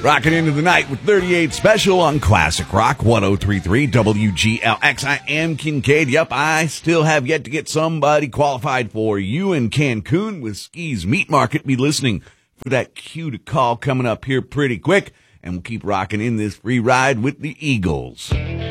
Rocking into the night with 38 Special on Classic Rock 1033 WGLX. I am Kincaid. Yep, I still have yet to get somebody qualified for you in Cancun with Ski's Meat Market. Be listening for that cue to call coming up here pretty quick. And we'll keep rocking in this free ride with the Eagles.